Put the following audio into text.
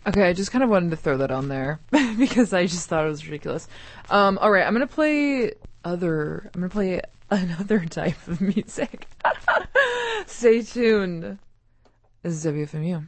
Okay, I just kind of wanted to throw that on there because I just thought it was ridiculous. All right, I'm gonna play another type of music. Stay tuned. This is WFMU.